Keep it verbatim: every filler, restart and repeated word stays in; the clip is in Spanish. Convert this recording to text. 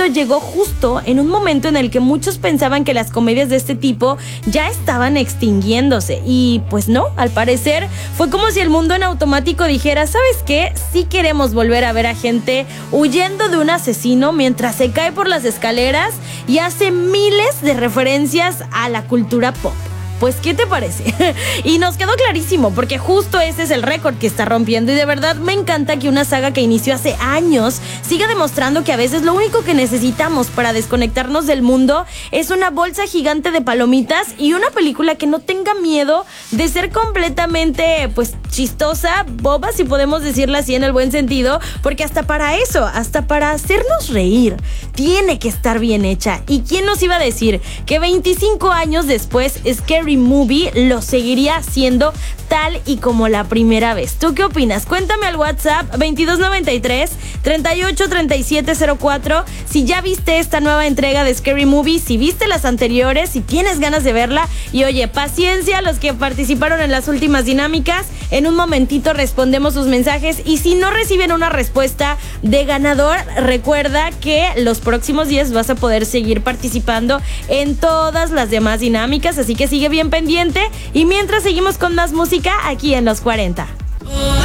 esto llegó justo en un momento en el que muchos pensaban que las comedias de este tipo ya estaban extinguiéndose. Y pues no, al parecer fue como si el mundo en automático dijera, ¿sabes qué? Sí queremos volver a ver a gente huyendo de un asesino mientras se cae por las escaleras y hace miles de referencias a la cultura pop. Pues, ¿qué te parece? Y nos quedó clarísimo, porque justo ese es el récord que está rompiendo. Y de verdad me encanta que una saga que inició hace años siga demostrando que a veces lo único que necesitamos para desconectarnos del mundo es una bolsa gigante de palomitas y una película que no tenga miedo de ser completamente, pues, chistosa, boba, si podemos decirlo así en el buen sentido, porque hasta para eso, hasta para hacernos reír, tiene que estar bien hecha. ¿Y quién nos iba a decir que veinticinco años después Scary Movie lo seguiría haciendo tal y como la primera vez? ¿Tú qué opinas? Cuéntame al WhatsApp veintidós noventa y tres, treinta y ocho, treinta y siete cero cuatro si ya viste esta nueva entrega de Scary Movie, si viste las anteriores, si tienes ganas de verla. Y oye, paciencia a los que participaron en las últimas dinámicas. En un momentito respondemos sus mensajes y si no reciben una respuesta de ganador, recuerda que los próximos días vas a poder seguir participando en todas las demás dinámicas, así que sigue bien pendiente. Y mientras seguimos con más música aquí en Los cuarenta.